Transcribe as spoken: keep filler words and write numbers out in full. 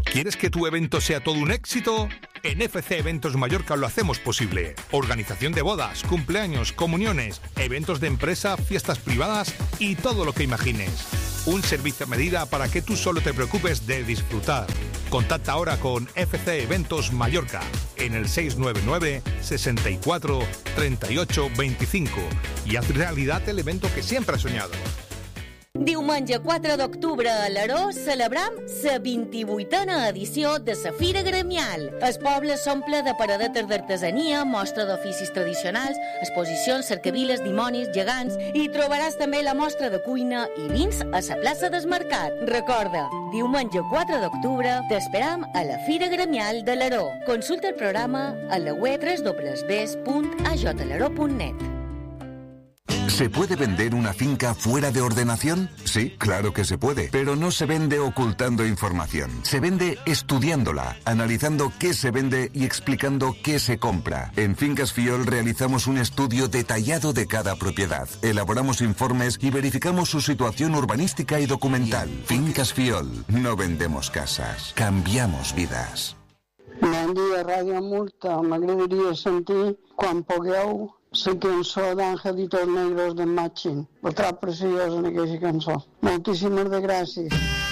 ¿Quieres que tu evento sea todo un éxito? En F C Eventos Mallorca lo hacemos posible. Organización de bodas, cumpleaños, comuniones, eventos de empresa, fiestas privadas y todo lo que imagines. Un servicio a medida para que tú solo te preocupes de disfrutar. Contacta ahora con F C Eventos Mallorca en el seis nueve nueve, sesenta y cuatro, treinta y ocho, veinticinco y haz realidad el evento que siempre has soñado. Diumenge quatre d'octubre a l'Aró celebram la vint-i-vuitena edició de la Fira Gremial. El poble s'omple de paradetes d'artesania, mostra d'oficis tradicionals, exposicions, cercaviles, dimonis, gegants i trobaràs també la mostra de cuina i vins a la plaça del Mercat. Recorda, diumenge quatre d'octubre t'esperam a la Fira Gremial de l'Aró. Consulta el programa a la web w w w punt a j laró punt net. ¿Se puede vender una finca fuera de ordenación? Sí, claro que se puede, pero no se vende ocultando información. Se vende estudiándola, analizando qué se vende y explicando qué se compra. En Fincas Fiol realizamos un estudio detallado de cada propiedad. Elaboramos informes y verificamos su situación urbanística y documental. Fincas Fiol, no vendemos casas, cambiamos vidas. Bon dia, Ràdio Murta. M'agradaria sentir, quan pugueu, la cançó d'Angelitos Negros de Machín. Està preciosa en aquesta cançó. Moltíssimes de gràcies.